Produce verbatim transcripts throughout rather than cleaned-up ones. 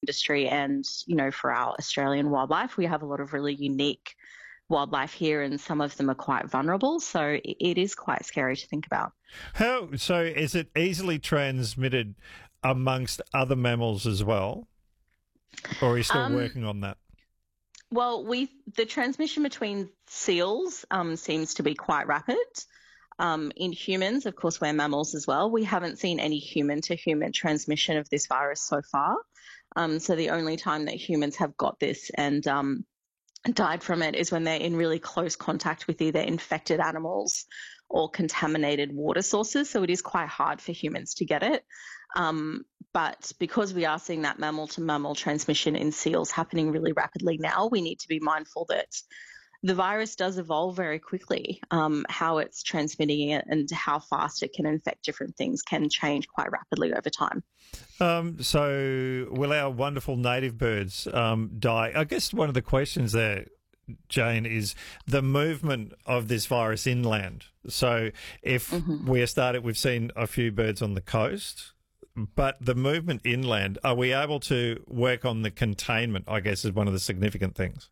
industry and, you know, for our Australian wildlife. We have a lot of really unique wildlife here, and some of them are quite vulnerable. So it, it is quite scary to think about. How so? Is it easily transmitted amongst other mammals as well, or are you still Um, working on that? well, we the transmission between seals um, seems to be quite rapid. Um, in humans, of course, we're mammals as well. We haven't seen any human-to-human transmission of this virus so far. Um, so the only time that humans have got this and um, died from it is when they're in really close contact with either infected animals or contaminated water sources. So it is quite hard for humans to get it. Um, but because we are seeing that mammal-to-mammal transmission in seals happening really rapidly now, we need to be mindful that the virus does evolve very quickly. Um, how it's transmitting it and how fast it can infect different things can change quite rapidly over time. Um, so will our wonderful native birds um, die? I guess one of the questions there, Jane, is the movement of this virus inland. So if Mm-hmm. we started, we've seen a few birds on the coast, but the movement inland, are we able to work on the containment, I guess, is one of the significant things?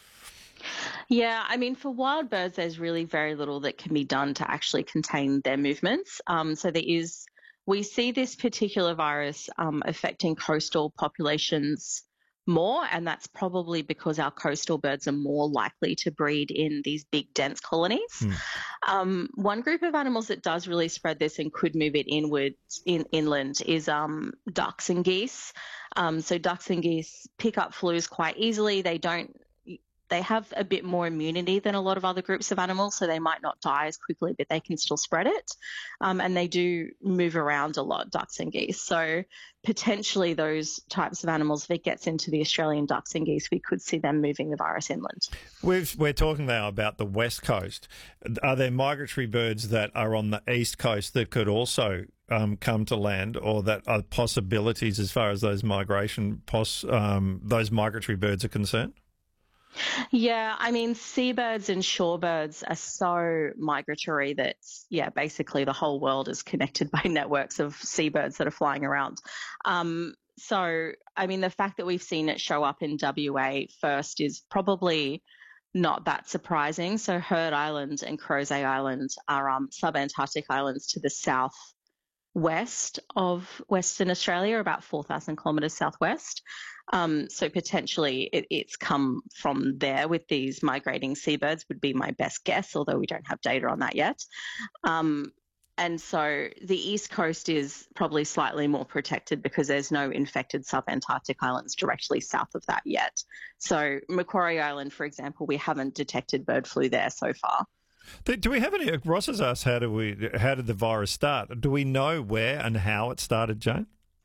Yeah, I mean, for wild birds, there's really very little that can be done to actually contain their movements. Um, so there is, we see this particular virus um, affecting coastal populations more, and that's probably because our coastal birds are more likely to breed in these big, dense colonies. Hmm. Um, one group of animals that does really spread this and could move it inwards in inland is um, ducks and geese. Um, so ducks and geese pick up flus quite easily. They don't They have a bit more immunity than a lot of other groups of animals, so they might not die as quickly, but they can still spread it. Um, and they do move around a lot, ducks and geese. So potentially those types of animals, if it gets into the Australian ducks and geese, we could see them moving the virus inland. We've, we're talking now about the west coast. Are there migratory birds that are on the east coast that could also um, come to land, or that are possibilities as far as those migration pos, um, those migratory birds are concerned? Yeah, I mean, seabirds and shorebirds are so migratory that, yeah, basically the whole world is connected by networks of seabirds that are flying around. Um, so, I mean, the fact that we've seen it show up in W A first is probably not that surprising. So Heard Island and Crozet Island are um, subantarctic islands to the south west of Western Australia, about four thousand kilometres southwest. Um, so potentially it, it's come from there with these migrating seabirds would be my best guess, although we don't have data on that yet. Um, and so the east coast is probably slightly more protected because there's no infected subantarctic islands directly south of that yet. So Macquarie Island, for example, we haven't detected bird flu there so far. Do we have any? Ross has asked, how do we? How did the virus start? Do we know where and how it started, Jane?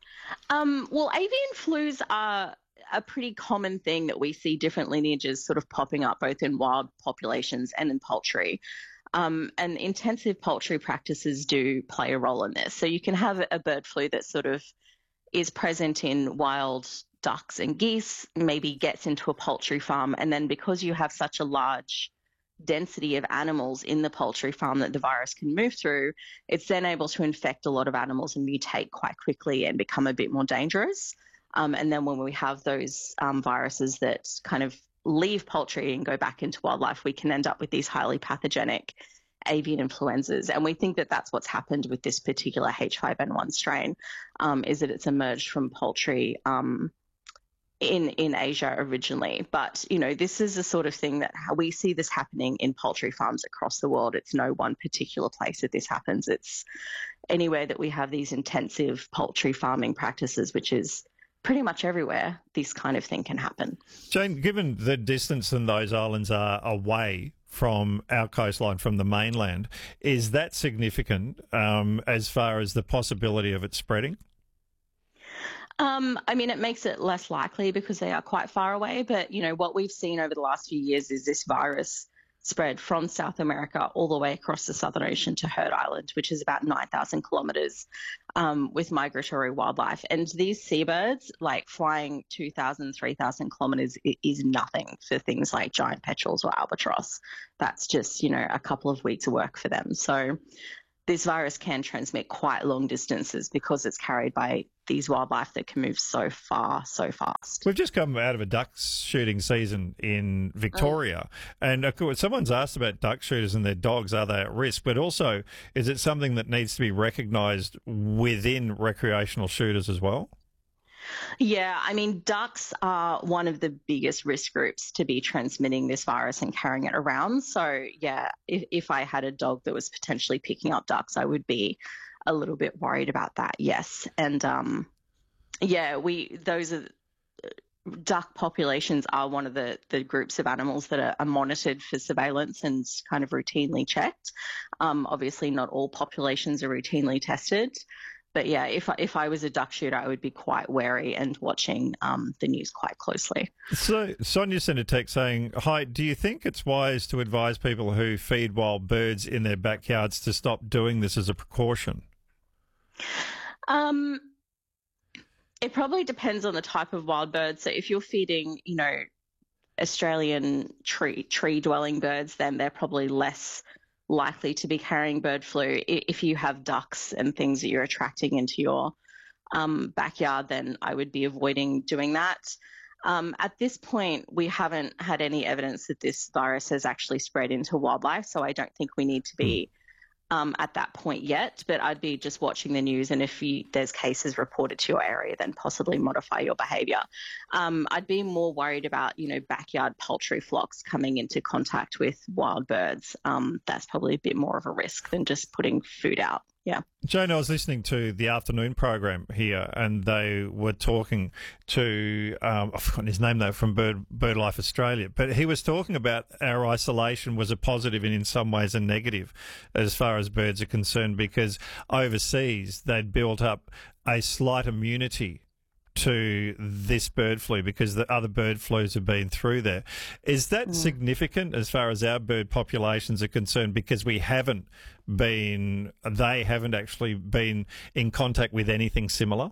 Um, well, avian flus are a pretty common thing that we see different lineages sort of popping up both in wild populations and in poultry. Um, and intensive poultry practices do play a role in this. So you can have a bird flu that sort of is present in wild ducks and geese, maybe gets into a poultry farm, and then because you have such a large density of animals in the poultry farm that the virus can move through, it's then able to infect a lot of animals and mutate quite quickly and become a bit more dangerous. Um, and then when we have those um, viruses that kind of leave poultry and go back into wildlife, we can end up with these highly pathogenic avian influenzas. And we think that that's what's happened with this particular H five N one strain, um, is that it's emerged from poultry um, in in Asia originally. But, you know, this is the sort of thing that we see this happening in poultry farms across the world. It's no one particular place that this happens. It's anywhere that we have these intensive poultry farming practices, which is pretty much everywhere this kind of thing can happen. Jane, given the distance that those islands are away from our coastline, from the mainland, is that significant um, as far as the possibility of it spreading? Um, I mean, it makes it less likely because they are quite far away. But, you know, what we've seen over the last few years is this virus spread from South America all the way across the Southern Ocean to Heard Island, which is about nine thousand kilometres um, with migratory wildlife. And these seabirds, like flying two thousand, three thousand kilometres is nothing for things like giant petrels or albatross. That's just, you know, a couple of weeks of work for them. So this virus can transmit quite long distances because it's carried by these wildlife that can move so far, so fast. We've just come out of a duck shooting season in Victoria, oh. and of course, someone's asked about duck shooters and their dogs. Are they at risk? But also, is it something that needs to be recognised within recreational shooters as well? Yeah, I mean, ducks are one of the biggest risk groups to be transmitting this virus and carrying it around. So, yeah, if, if I had a dog that was potentially picking up ducks, I would be a little bit worried about that, yes. And, um, yeah, we those are duck populations are one of the, the groups of animals that are, are monitored for surveillance and kind of routinely checked. Um, obviously, not all populations are routinely tested. But yeah, if I, if I was a duck shooter, I would be quite wary and watching um, the news quite closely. So Sonia sent a text saying, hi, do you think it's wise to advise people who feed wild birds in their backyards to stop doing this as a precaution? Um, it probably depends on the type of wild bird. So if you're feeding, you know, Australian tree tree dwelling birds, then they're probably less likely to be carrying bird flu. If you have ducks and things that you're attracting into your um, backyard, then I would be avoiding doing that. Um, at this point, we haven't had any evidence that this virus has actually spread into wildlife, so I don't think we need to be um, at that point yet, but I'd be just watching the news, and if you, there's cases reported to your area, then possibly modify your behaviour. Um, I'd be more worried about, you know, backyard poultry flocks coming into contact with wild birds. Um, that's probably a bit more of a risk than just putting food out. Yeah. Jane, I was listening to the afternoon program here, and they were talking to, um, I've forgotten his name though, from Bird BirdLife Australia, but he was talking about our isolation was a positive and in some ways a negative as far as birds are concerned, because overseas they'd built up a slight immunity to this bird flu because the other bird flus have been through there. Is that mm. significant as far as our bird populations are concerned, because we haven't been, they haven't actually been in contact with anything similar?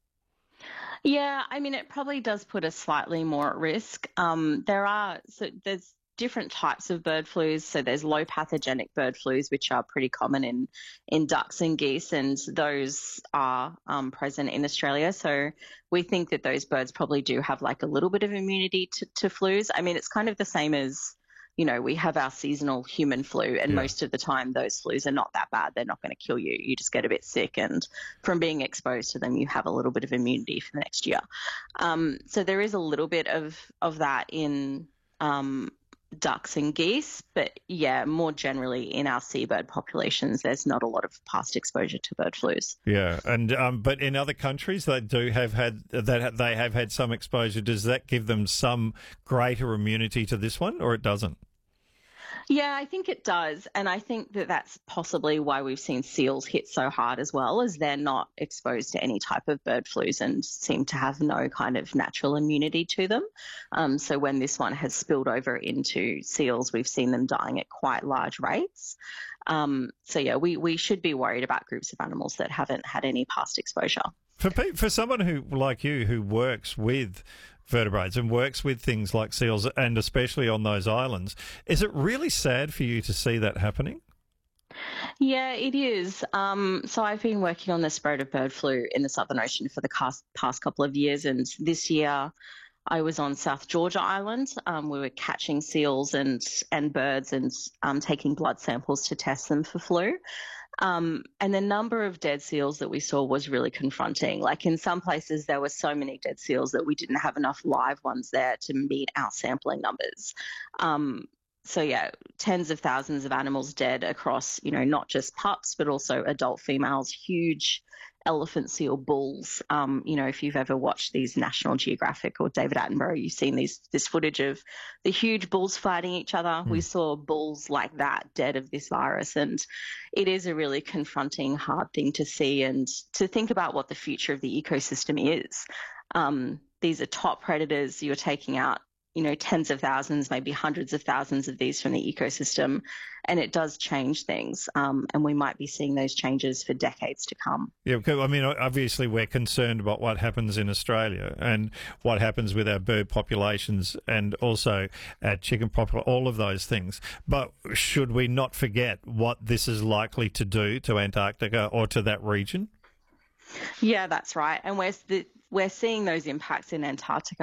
Yeah, I mean, it probably does put us slightly more at risk. Um, there are, so there's different types of bird flus. So there's low pathogenic bird flus, which are pretty common in, in ducks and geese, and those are um, present in Australia. So we think that those birds probably do have like a little bit of immunity to, to flus. I mean, it's kind of the same as, you know, we have our seasonal human flu, and yeah. most of the time those flus are not that bad. They're not going to kill you. You just get a bit sick, and from being exposed to them, you have a little bit of immunity for the next year. Um, so there is a little bit of, of that in um, ducks and geese, but yeah, more generally in our seabird populations, there's not a lot of past exposure to bird flus. Yeah, and um, but in other countries, they do have had that they have had some exposure. Does that give them some greater immunity to this one, or it doesn't? Yeah, I think it does. And I think that that's possibly why we've seen seals hit so hard as well, as they're not exposed to any type of bird flus and seem to have no kind of natural immunity to them. Um, so when this one has spilled over into seals, we've seen them dying at quite large rates. Um, so, yeah, we, we should be worried about groups of animals that haven't had any past exposure. For, for someone who, like you, who works with vertebrates and works with things like seals, and especially on those islands, is it really sad for you to see that happening? Yeah, it is. Um, so I've been working on the spread of bird flu in the Southern Ocean for the past couple of years, and this year I was on South Georgia Island. Um, we were catching seals and and birds and um, taking blood samples to test them for flu. Um, and the number of dead seals that we saw was really confronting. Like in some places, there were so many dead seals that we didn't have enough live ones there to meet our sampling numbers. Um, so yeah, tens of thousands of animals dead across, you know, not just pups, but also adult females, huge elephant seal bulls. Um, you know, if you've ever watched these National Geographic or David Attenborough, you've seen these this footage of the huge bulls fighting each other. Mm. We saw bulls like that dead of this virus, and it is a really confronting, hard thing to see and to think about what the future of the ecosystem is. Um, these are top predators. You're taking out you know, tens of thousands, maybe hundreds of thousands of these from the ecosystem, and it does change things. Um, and we might be seeing those changes for decades to come. Yeah, because, I mean, obviously we're concerned about what happens in Australia and what happens with our bird populations and also our chicken population, all of those things. But should we not forget what this is likely to do to Antarctica or to that region? Yeah, that's right. And we're, we're seeing those impacts in Antarctica